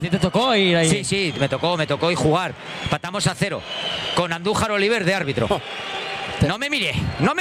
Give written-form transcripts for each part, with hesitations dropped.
¿Sí te tocó ir ahí? Sí, me tocó y jugar. Empatamos a 0 con Andújar Oliver de árbitro. No me mire. No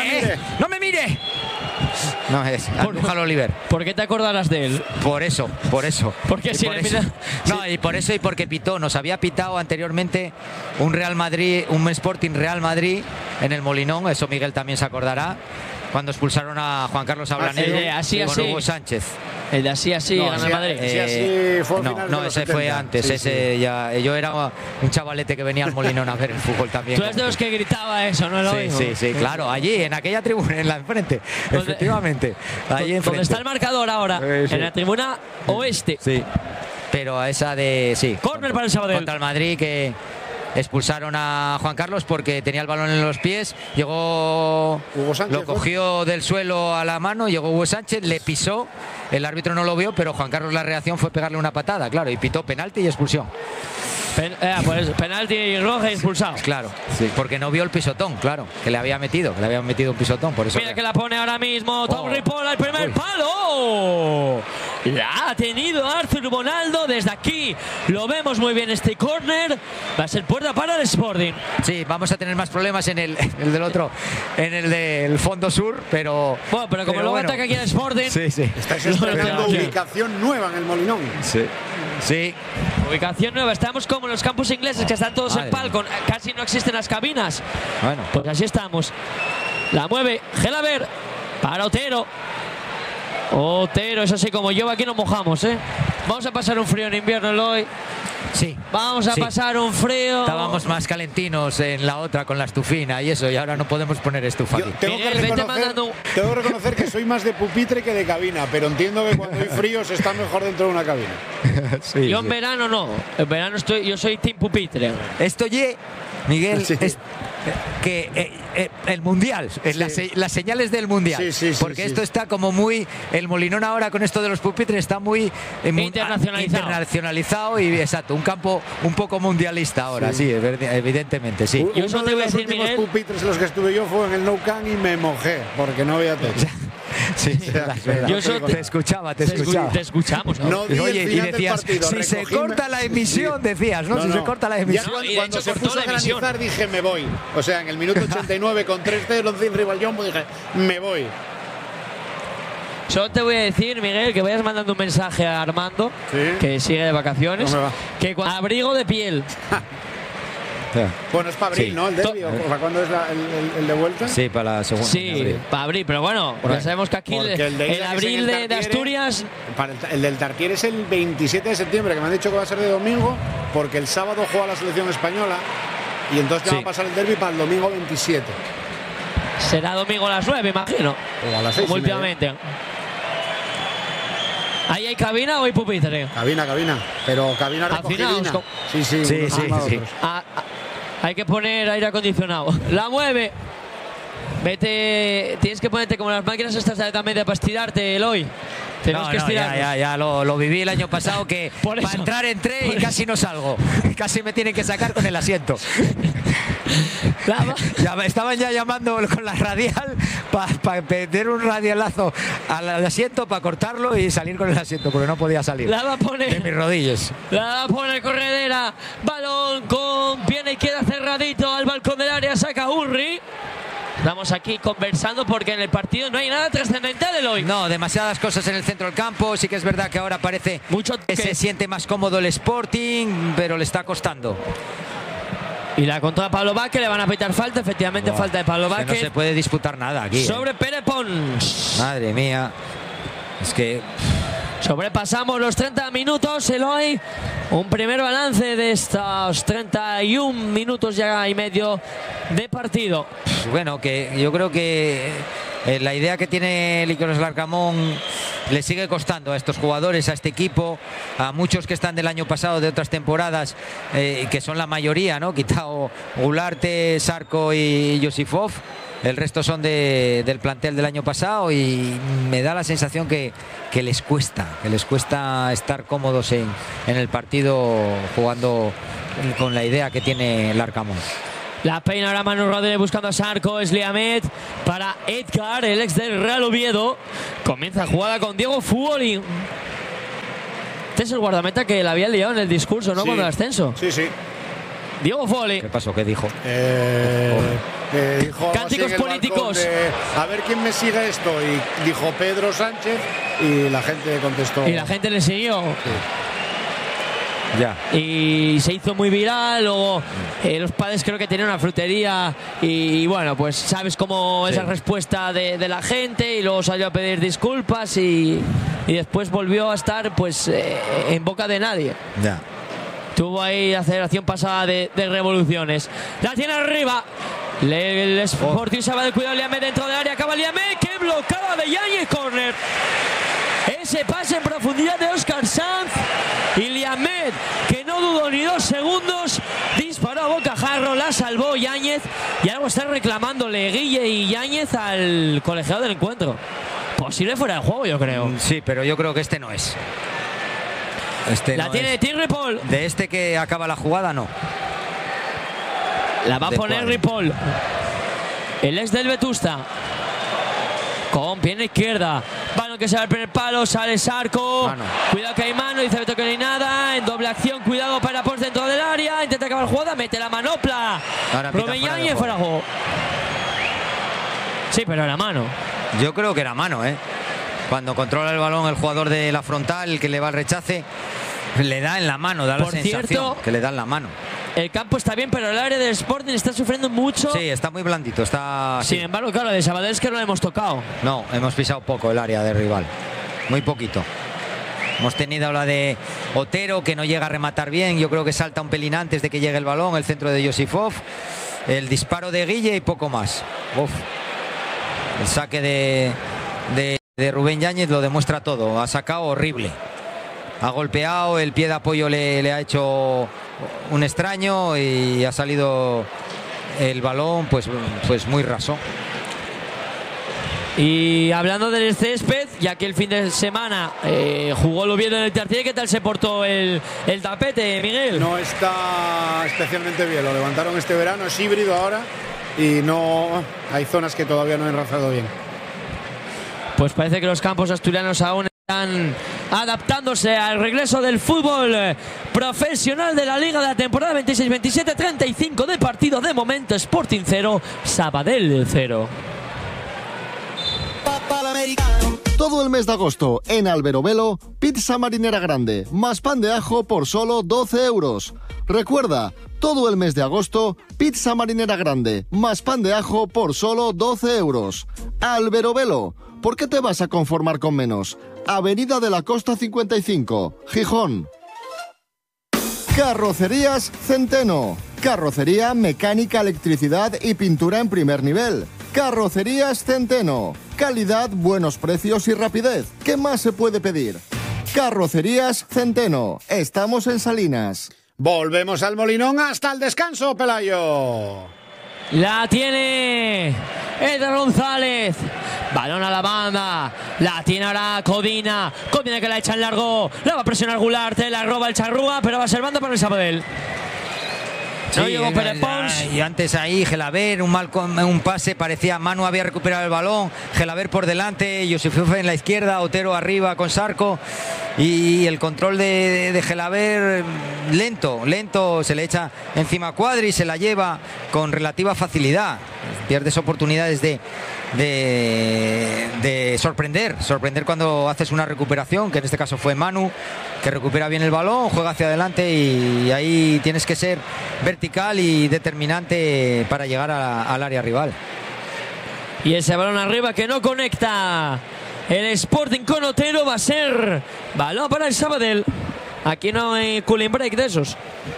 es Andújar Oliver. ¿Por qué te acordarás de él? Por eso. Porque si No, y por eso y porque pitó. Nos había pitado anteriormente un Real Madrid, un Sporting Real Madrid en el Molinón. Eso Miguel también se acordará. Cuando expulsaron a Juan Carlos Abranero con Hugo Sánchez. El de así, gana Madrid. No, ese fue antes. Ya, yo era un chavalete que venía al Molinón a ver el fútbol también. Tú eres de los que gritaba eso, ¿no? Sí, claro. Allí, en aquella tribuna, en la enfrente. Efectivamente. Allí enfrente. Donde está el marcador ahora. En la tribuna oeste. Sí. Pero a esa de... Sí. Córner para el Sabadell. Contra el Madrid, que expulsaron a Juan Carlos porque tenía el balón en los pies. Llegó Hugo Sánchez, lo cogió del suelo a la mano, llegó Hugo Sánchez, le pisó. El árbitro no lo vio, pero Juan Carlos la reacción fue pegarle una patada, claro, y pitó penalti y expulsión. Pues penalti y roja y expulsado. Claro, sí, porque no vio el pisotón, claro, que le había metido un pisotón, por eso. Mira que la pone ahora mismo Tom Ripoll al primer palo. La ha tenido Arthur Bonaldo desde aquí. Lo vemos muy bien este córner. Va a ser puerta para el Sporting. Sí, vamos a tener más problemas en el del otro, en el del fondo sur, pero como luego ataca aquí el Sporting. Sí. Estáis estrenando ubicación nueva en el Molinón. Sí. Ubicación nueva. Estamos como en los campus ingleses, que están todos en palco. Casi no existen las cabinas. Bueno, pues así estamos. La mueve Gelaber para Otero. Eso sí, como yo aquí nos mojamos, ¿eh? Vamos a pasar un frío en invierno, Eloy. Sí. Vamos a pasar un frío. Estábamos más calentinos en la otra con la estufina y eso, y ahora no podemos poner estufa aquí. Tengo que reconocer que soy más de pupitre que de cabina, pero entiendo que cuando hay frío se está mejor dentro de una cabina. Yo en verano no. En verano yo soy team pupitre. Esto Miguel, es que el Mundial, las señales del Mundial, porque esto está como muy, el Molinón ahora con esto de los pupitres está muy internacionalizado y exacto, un campo un poco mundialista ahora, sí, evidentemente, sí. Uno de los últimos pupitres en los que estuve yo fue en el Nou Camp y me mojé, porque no había techo. Sí, te escuchaba. Te escuchamos. ¿No? Oye, y decías, si se corta la emisión, decías, ¿no? Si se corta la emisión. Cuando se puso a granizar dije, me voy. O sea, en el minuto 89 con 3-0 del rival Jumbo dije, me voy. Solo te voy a decir, Miguel, que vayas mandando un mensaje a Armando, que sigue de vacaciones, que con abrigo de piel. Bueno, es para abril, ¿no? El derbi, ¿para cuándo es el de vuelta? Sí, para la segunda. Sí, para abril, pero bueno, ya sabemos que aquí el abril de Asturias. El del Tartier es el 27 de septiembre, que me han dicho que va a ser de domingo, porque el sábado juega la selección española y entonces ya va a pasar el derbi para el domingo 27. Será domingo a las 9, imagino. O a las 6. Como últimamente. ¿Ahí hay cabina o hay pupitre? Cabina, pero cabina recogidina. Sí. Hay que poner aire acondicionado. La mueve. Vete, tienes que ponerte como las máquinas estas de media para estirarte, Eloy. Tenemos que estirar. Ya lo viví el año pasado, que para entrar entré y casi no salgo. Casi me tienen que sacar con el asiento. Ya me estaban llamando con la radial para meter un radialazo al asiento para cortarlo y salir con el asiento, porque no podía salir. La va a poner de mis rodillas. La va a poner corredera. Balón con pierna izquierda cerradito al balcón del área. Saca Urri. Estamos aquí conversando porque en el partido no hay nada trascendental de hoy. No, demasiadas cosas en el centro del campo. Sí que es verdad que ahora parece que se siente más cómodo el Sporting, pero le está costando. Y la contra Pablo Vázquez, le van a pitar falta, efectivamente, falta de Pablo Vázquez. No se puede disputar nada aquí. Sobre Pere Pons. Madre mía. Es que... Sobrepasamos los 30 minutos, Eloy. Un primer balance de estos 31 minutos ya y medio de partido. Bueno, que yo creo que la idea que tiene Nicolás Larcamón le sigue costando a estos jugadores, a este equipo, a muchos que están del año pasado, de otras temporadas, que son la mayoría, ¿no? Quitado Gularte, Sarko y Josifov. El resto son del plantel del año pasado y me da la sensación que les cuesta estar cómodos en el partido jugando con la idea que tiene Larcamón. La peina ahora Manu Rodríguez buscando a Sarko, es Liamet para Edgar, el ex del Real Oviedo. Comienza jugada con Diego Fuoli. Este es el guardameta que la había liado en el discurso, ¿no? Sí. Cuando el ascenso. Sí, sí. Diego Foley. ¿Qué pasó? ¿Qué dijo? Dijo algo Cánticos así en el políticos. balcón de, a ver quién me sigue esto. Y dijo Pedro Sánchez y la gente contestó. Y la gente le siguió. Ya. Y se hizo muy viral. Luego los padres creo que tenían una frutería. Y bueno, pues sabes cómo Sí. esa respuesta de la gente. Y luego salió a pedir disculpas. Y después volvió a estar pues en boca de nadie. Ya. Tuvo ahí aceleración pasada de revoluciones. La tiene arriba. El Sporting se va del cuidado. Liamet dentro del área. Acaba Liamet. ¡Qué blocada de Yáñez! Córner. Ese pase en profundidad de Óscar Sanz. Y Liamet, que no dudó ni 2 segundos, disparó a bocajarro. La salvó Yáñez. Y algo está reclamándole Guille y Yáñez al colegiado del encuentro. Posible fuera de juego, yo creo. Sí, pero yo creo que este no es. La tiene Tim Ripoll. De este que acaba la jugada, no. La va a ¿De poner cuál? Ripoll. El ex del Vetusta. Con pierna izquierda. Balón que se va al primer palo. Sale Sarco. Mano. Cuidado que hay mano. Dice Beto que no hay nada. En doble acción. Cuidado para Pons dentro del área. Intenta acabar la jugada. Mete la manopla. Ahora pita Rubén fuera de Yáñez fuera de juego. Sí, pero era mano. Yo creo que era mano, ¿eh? Cuando controla el balón el jugador de la frontal, el que le va al rechace, le da en la mano, da la Por sensación cierto, que le da en la mano. El campo está bien, pero el área del Sporting está sufriendo mucho. Sí, está muy blandito, está... Sin sí. embargo, claro, de Sabadell es que no lo hemos tocado. No, hemos pisado poco el área de rival. Muy poquito. Hemos tenido la de Otero, que no llega a rematar bien. Yo creo que salta un pelín antes de que llegue el balón, el centro de Josifov. El disparo de Guille y poco más. Uf. El saque de Rubén Yáñez lo demuestra todo. Ha sacado horrible. Ha golpeado, el pie de apoyo le ha hecho un extraño y ha salido el balón pues muy raso. Y hablando del césped, ya que el fin de semana jugó el Oviedo en el Tartiere, ¿qué tal se portó el tapete, Miguel? No está especialmente bien. Lo levantaron este verano, es híbrido ahora y no hay zonas que todavía no han enrazado bien. Pues parece que los campos asturianos aún están adaptándose al regreso del fútbol profesional de la Liga de la temporada 26-27, 35 de partido de momento. Sporting 0, Sabadell 0. Todo el mes de agosto en Alberobelo, pizza marinera grande, más pan de ajo por solo 12 euros. Recuerda, todo el mes de agosto, pizza marinera grande, más pan de ajo por solo 12 euros. Alberobelo, ¿por qué te vas a conformar con menos? Avenida de la Costa 55, Gijón. Carrocerías Centeno. Carrocería, mecánica, electricidad y pintura en primer nivel. Carrocerías Centeno. Calidad, buenos precios y rapidez. ¿Qué más se puede pedir? Carrocerías Centeno. Estamos en Salinas. Volvemos al Molinón hasta el descanso, Pelayo. La tiene Eder González. Balón a la banda. La tiene ahora Codina. Codina que la echa en largo. La va a presionar Gularte. La roba el Charrúa, pero va a ser banda para el Sabadell. No llegó Pérez Pons. Y antes ahí Gelaber, un pase, parecía Manu había recuperado el balón, Gelaber por delante, Josifov en la izquierda, Otero arriba con Sarco y el control de Gelaber lento, se le echa encima a Cuadri y se la lleva con relativa facilidad. Pierdes oportunidades de sorprender cuando haces una recuperación, que en este caso fue Manu, que recupera bien el balón, juega hacia adelante y ahí tienes que ser vertical y determinante para llegar al área rival. Y ese balón arriba que no conecta el Sporting con Otero, va a ser balón para el Sabadell. Aquí no hay cooling break de esos.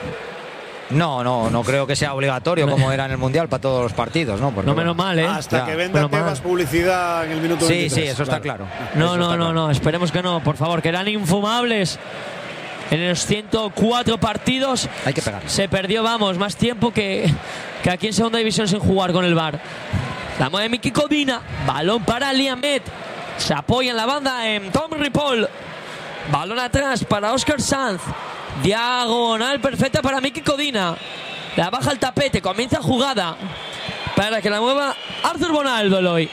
No creo que sea obligatorio como era en el Mundial para todos los partidos, ¿no? Porque, no, menos mal, ¿eh? Hasta Ya, que venda menos mal. Tebas publicidad en el minuto 23. Sí, eso está claro. No, esperemos que no, por favor, que eran infumables. En los 104 partidos Hay que pegar. se perdió, más tiempo que aquí en segunda división sin jugar con el VAR. La mueve Miki Codina, balón para Liamet, se apoya en la banda en Tom Ripoll, balón atrás para Óscar Sanz, diagonal perfecta para Miki Codina, la baja el tapete, comienza jugada para que la mueva Arthur Bonaldo hoy.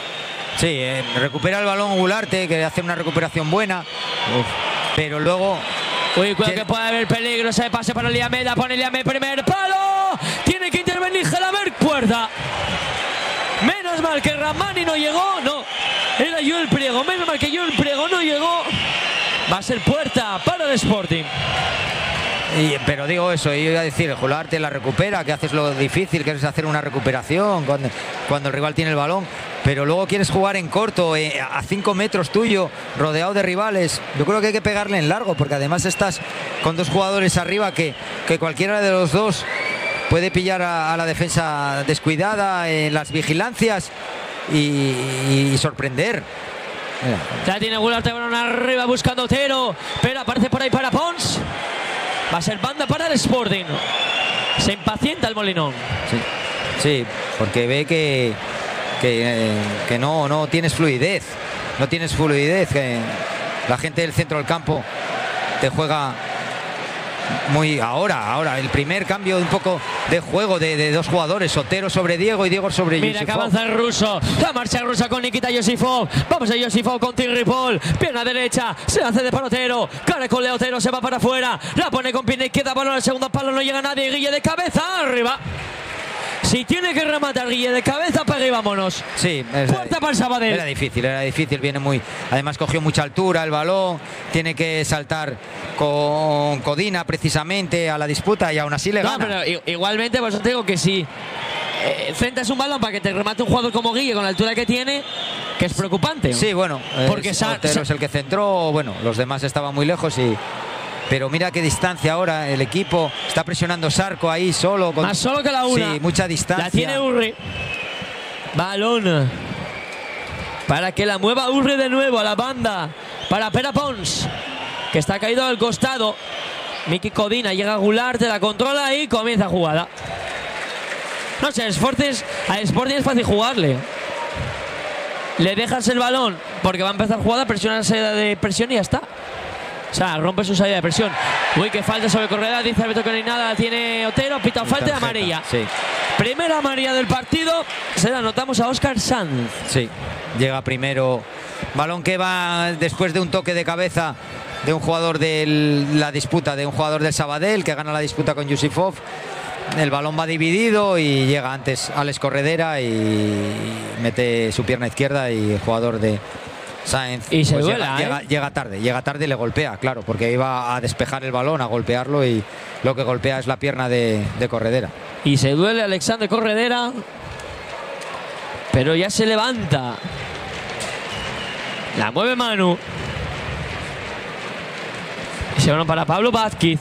Sí, recupera el balón Gularte, que hace una recuperación buena. Pero luego Uy, cuidado que puede haber peligro. Ese pase para Liamé. La pone Liamé, primer palo. Tiene que intervenir Gelabert, puerta. Menos mal que Ramani no llegó. No, era Joel Priego. Menos mal que Joel Priego no llegó. Va a ser puerta para el Sporting. Pero digo eso, iba a decir, Jularte la recupera, que haces lo difícil, que es hacer una recuperación cuando el rival tiene el balón, pero luego quieres jugar en corto, a 5 metros tuyo, rodeado de rivales. Yo creo que hay que pegarle en largo, porque además estás con 2 jugadores arriba que cualquiera de los dos puede pillar a la defensa descuidada en las vigilancias y sorprender. Mira. Ya tiene Gularte con una arriba buscando Otero, pero aparece por ahí para Pons. Va a ser banda para el Sporting. Se impacienta el Molinón. Sí, porque ve que no tienes fluidez. No tienes fluidez. Que la gente del centro del campo te juega muy ahora el primer cambio un poco de juego de 2 jugadores, Otero sobre Diego y Diego sobre Yusifov. Mira que avanza el ruso, la marcha rusa con Nikita Yusifov. Vamos a Yusifov con Tirripol, pierna derecha, se hace de para Otero, cara con Otero, se va para afuera, la pone con pierna izquierda, balón al segundo palo, no llega nadie, Guille de cabeza, arriba. Si tiene que rematar Guille de cabeza, para arriba, vámonos. Sí, puerta para el Sabadell. Era difícil, viene muy. Además cogió mucha altura el balón, tiene que saltar con Codina precisamente a la disputa y aún así le gana. Pero igualmente, pues os digo que si centras un balón para que te remate un jugador como Guille con la altura que tiene, que es preocupante. Sí, bueno, porque Otero es el que centró, bueno, los demás estaban muy lejos pero mira qué distancia ahora, el equipo está presionando Sarco ahí solo. Más solo que la una. Sí, mucha distancia. La tiene Urri. Balón. Para que la mueva Urri de nuevo a la banda. Para Pere Pons, que está caído al costado. Miki Codina llega a Gularte, la controla y comienza jugada. No sé, a Sporting es fácil jugarle. Le dejas el balón porque va a empezar jugada, presiona la salida de presión y ya está. O sea, rompe su salida de presión. Uy, que falta sobre Correa. Dice el árbitro que no hay nada. Tiene Otero. Pita falta de amarilla. Sí. Primera amarilla del partido. Se la anotamos a Óscar Sanz. Sí. Llega primero. Balón que va después de un toque de cabeza de un jugador de la disputa, de un jugador del Sabadell, que gana la disputa con Yusifov. El balón va dividido y llega antes Alex Corredera y mete su pierna izquierda y el jugador de Sáenz y se duela, llega tarde y le golpea, claro, porque iba a despejar el balón, a golpearlo y lo que golpea es la pierna de Corredera. Y se duele Alexander Corredera, pero ya se levanta. La mueve Manu. Y se van para Pablo Vázquez.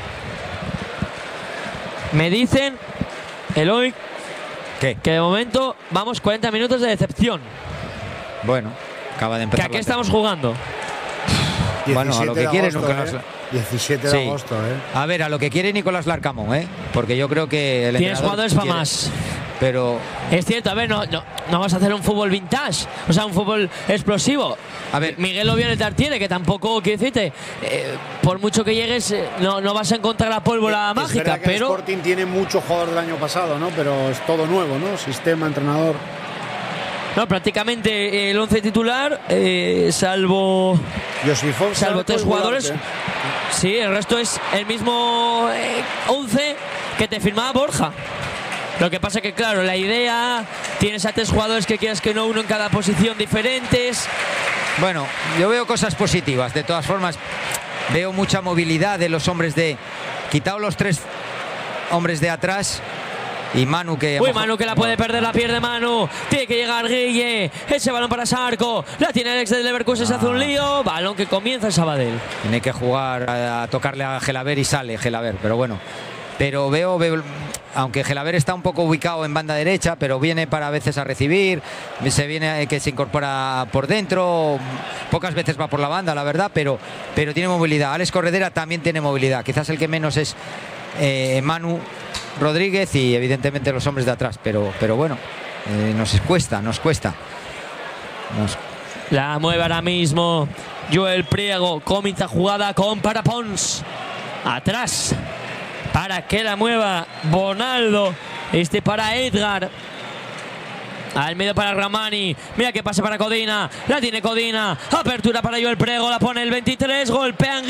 Me dicen, Eloy, ¿qué? Que de momento vamos 40 minutos de decepción. Bueno, acaba de empezar. ¿Que a qué estamos jugando? Bueno, a lo que quiere Nicolás. 17 de agosto, A ver, a lo que quiere Nicolás Larcamón, porque yo creo que el tienes jugadores para más. Pero es cierto, a ver, no vas a hacer un fútbol vintage, o sea, un fútbol explosivo. A ver, Miguel Ovione Tartiere, que tampoco, quiero decirte, por mucho que llegues, no vas a encontrar la pólvora mágica, que pero el Sporting tiene mucho jugador del año pasado, ¿no? Pero es todo nuevo, ¿no? Sistema, entrenador. No, prácticamente el 11 titular, salvo Yusifov, salvo 3 jugadores. Sí, el resto es el mismo 11 que te firmaba Borja. Lo que pasa que, claro, la idea, tienes a 3 jugadores que quieras que no, uno en cada posición diferentes. Bueno, yo veo cosas positivas. De todas formas, veo mucha movilidad de los hombres quitado los 3 hombres de atrás. Y Manu que... Uy, Manu que la puede perder, la pierde Manu. Tiene que llegar Guille. Ese balón para Sarco. La tiene Alex del Leverkusen, se hace un lío. Balón que comienza el Sabadell. Tiene que jugar a tocarle a Gelabert y sale Gelabert, pero bueno. Pero veo, aunque Gelabert está un poco ubicado en banda derecha, pero viene para a veces a recibir, que se incorpora por dentro, pocas veces va por la banda, la verdad, pero tiene movilidad. Alex Corredera también tiene movilidad, quizás el que menos es Manu Rodríguez y evidentemente los hombres de atrás, pero bueno, nos cuesta. La mueve ahora mismo Joel Priego, comienza jugada con Pere Pons. Atrás. Para que la mueva Bonaldo. Para Edgar. Al medio para Ramani. Mira que pase para Codina. La tiene Codina. Apertura para Joel Priego. La pone el 23. Golpean.